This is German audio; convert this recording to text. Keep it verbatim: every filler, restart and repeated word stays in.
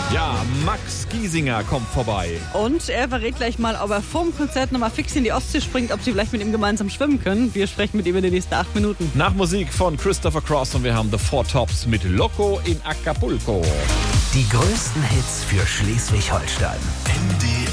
Ja, Max Giesinger kommt vorbei. Und er verrät gleich mal, ob er vorm Konzert nochmal fix in die Ostsee springt, ob sie vielleicht mit ihm gemeinsam schwimmen können. Wir sprechen mit ihm in den nächsten acht Minuten. Nach Musik von Christopher Cross und wir haben The Four Tops mit Loco in Acapulco. Die größten Hits für Schleswig-Holstein. N D